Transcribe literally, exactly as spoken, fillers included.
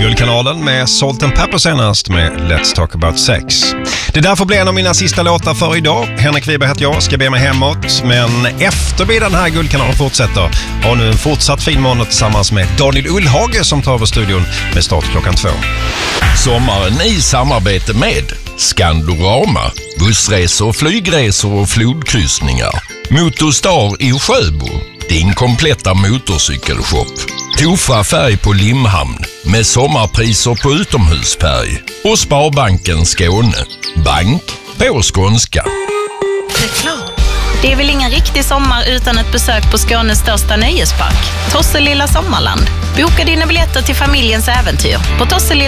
Guldkanalen med Salt and Pepper senast med Let's Talk About Sex. Det där får bli en av mina sista låtar för idag. Henrik Wiberg heter jag, ska be mig hemåt. Men efter den här Guldkanalen fortsätter har nu en fortsatt fin månad tillsammans med Daniel Ullhage som tar över studion med start klockan två. Sommaren i samarbete med Skandorama, bussresor, flygresor och flodkryssningar. Motorstar i Sjöbo, din kompletta motorcykelshop. Tofa färg på Limhamn med sommarpriser på utomhusfärg. Och Sparbanken Skåne, bank på skånska. Reklam. Det är väl ingen riktig sommar utan ett besök på Skånes största nöjespark, Tosselilla Sommarland. Boka dina biljetter till familjens äventyr på Tosselilla